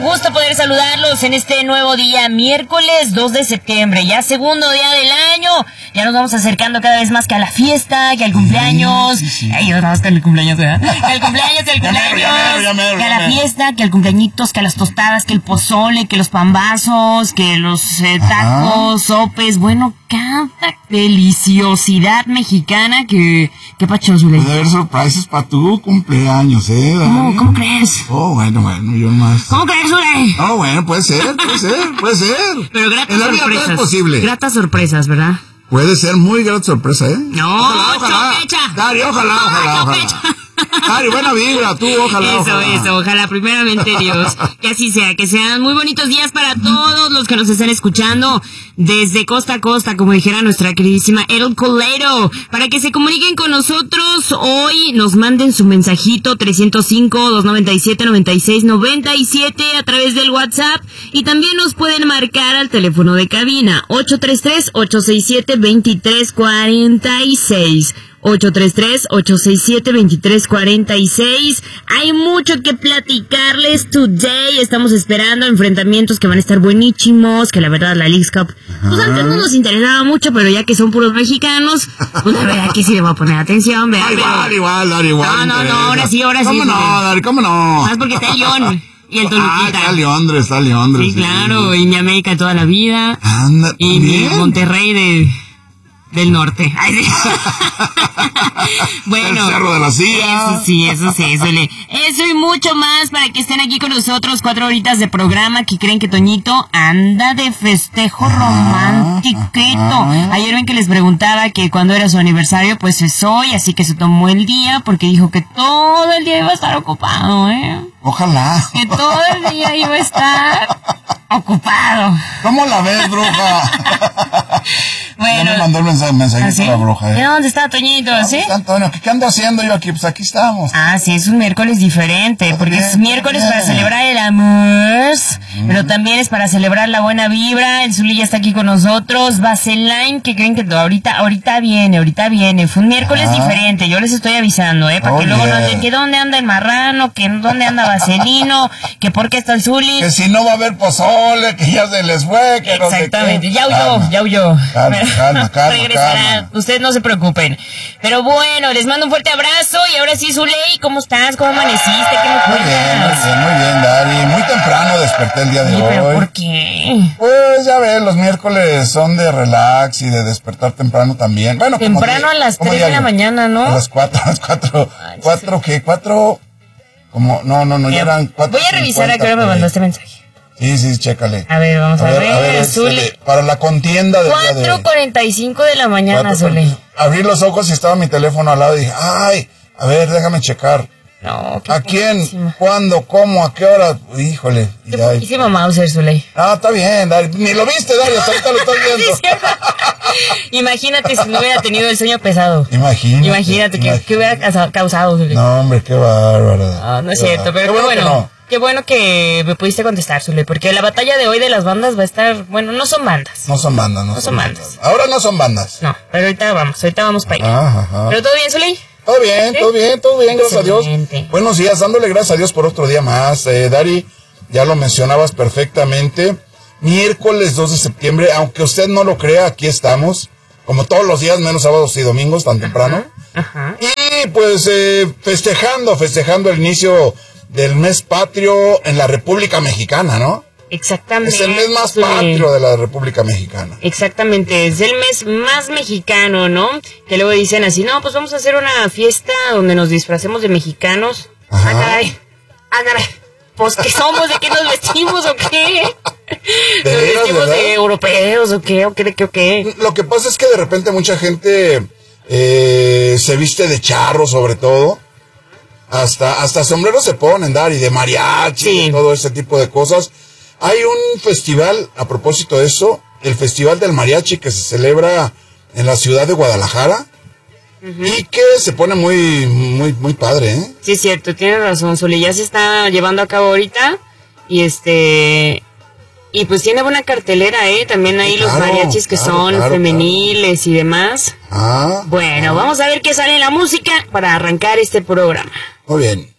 gusto poder saludarlos en este nuevo día, miércoles 2 de septiembre, ya segundo día del año. Ya nos vamos acercando cada vez más que a la fiesta, que al cumpleaños. Sí. Ay, otra vez que al cumpleaños, ¿verdad? Que al cumpleaños, que a la fiesta, que al cumpleañitos, que a las tostadas, que el pozole, que los pambazos, que los tacos, sopes. Bueno, cada deliciosidad mexicana que pacho, Zule. Puede haber sorpresas para tu cumpleaños, ¿Cómo crees? Oh, bueno, yo más. ¿Cómo crees, Zule? Oh, bueno, puede ser. Pero gratas En la vida sorpresas. todo es posible. Gratas sorpresas, ¿verdad? Puede ser muy grata sorpresa, ¿eh? No, Ojalá. chopecha. Dari, ojalá. Dari, buena vibra, tú, ojalá. Ojalá, primeramente Dios, que así sea, que sean muy bonitos días para todos los que nos están escuchando desde costa a costa, como dijera nuestra queridísima El Colero, para que se comuniquen con nosotros hoy, nos manden su mensajito 305-297-9697 a través del WhatsApp, y también nos pueden marcar al teléfono de cabina 833-867-2346. 833-867-2346. Hay mucho que platicarles today. Estamos esperando enfrentamientos que van a estar buenísimos, que la verdad la Leagues Cup, pues antes no nos interesaba mucho, pero ya que son puros mexicanos, pues la verdad que sí le voy a poner atención, ¿verdad? Igual. No, ahora sí. ¿Cómo no, Dari, cómo no? Más porque está el León y el Toluquita. Está Leondres. Sí, claro, y mi América toda la vida. Anda, Y mi bien. Monterrey del norte. Ay, sí. Bueno. El Cerro de la Silla. Eso sí, Zule. Eso y mucho más para que estén aquí con nosotros. 4 horitas de programa que creen que Toñito anda de festejo romantiquito. Ayer ven que les preguntaba que cuando era su aniversario, pues es hoy, así que se tomó el día porque dijo que todo el día iba a estar ocupado, Ojalá. Que todo el día iba a estar ocupado. ¿Cómo la ves, bruja? Bueno. Ya me mandó el mensajito a la bruja, ¿Y dónde está Toñito? ¿Sí? Antonio, ¿qué ando haciendo yo aquí? Pues aquí estamos. Ah, sí, es un miércoles diferente, porque es miércoles para celebrar el amor, pero también es para celebrar la buena vibra. El Zuli ya está aquí con nosotros. Vaseline, que creen que ahorita viene. Fue un miércoles diferente, yo les estoy avisando, para que luego no anden, que dónde anda el marrano, que dónde anda Vaselino, que por qué está el Zuli. Que si no va a haber pozole, que ya se les fue, que no sé qué. Exactamente, ya huyó. Calma. Regresará, ustedes no se preocupen. Pero bueno, les mando un fuerte abrazo. Y ahora sí, Zuley, ¿cómo estás? ¿Cómo amaneciste? ¿Qué me cuentas? Muy bien, Dari. Muy temprano desperté el día de hoy. ¿Pero por qué? Pues ya ves, los miércoles son de relax y de despertar temprano también. Bueno, temprano a las 3 de la mañana, ¿no? A las 4. ¿4 qué? ¿4? Como, no, ya eran 4. Voy a revisar a qué hora me mandó este mensaje. Sí, chécale. A ver, vamos a ver, Zuli. Para la contienda del día de hoy. 4:45 de la mañana, Zuli. Abrí los ojos y estaba mi teléfono al lado y dije, ay, a ver, déjame checar. No, ¿A quién? ¿Cuándo? ¿Cómo? ¿A qué hora? Híjole. Qué poquísima Mauser, Zuli. Ah, está bien, Dari. Ni lo viste, Dari, hasta ahorita lo estás viendo. Sí, imagínate si no hubiera tenido el sueño pesado. Imagínate que hubiera causado, Zuli. No, hombre, qué bárbaro. No es cierto, pero qué bueno. Qué bueno que me pudiste contestar, Zule, porque la batalla de hoy de las bandas va a estar, bueno, no son bandas. No son bandas. Ahora no son bandas. No, pero ahorita vamos para allá. Ajá. ¿Pero todo bien, Zule? Todo bien, gracias a Dios. Buenos días, dándole gracias a Dios por otro día más. Dari, ya lo mencionabas perfectamente. Miércoles 2 de septiembre, aunque usted no lo crea, aquí estamos. Como todos los días, menos sábados y domingos, tan temprano. Ajá. Y pues festejando el inicio del mes patrio en la República Mexicana, ¿no? Exactamente. Es el mes más patrio de la República Mexicana. Exactamente, es el mes más mexicano, ¿no? Que luego dicen así, no, pues vamos a hacer una fiesta donde nos disfracemos de mexicanos. Ajá. Ah, caray. Pues, ¿qué somos? ¿De qué nos vestimos o qué? ¿Nos vestimos de europeos o qué? ¿O qué? Lo que pasa es que de repente mucha gente se viste de charro, sobre todo. Hasta sombreros se ponen, Dari, de mariachi, sí. Todo ese tipo de cosas. Hay un festival, a propósito de eso, el Festival del Mariachi, que se celebra en la ciudad de Guadalajara. Y que se pone muy padre, ¿eh? Sí, es cierto, tienes razón, Zuli, ya se está llevando a cabo ahorita. Y pues tiene buena cartelera, también hay los mariachis que son femeniles y demás. Bueno, vamos a ver qué sale en la música para arrancar este programa. Muy bien.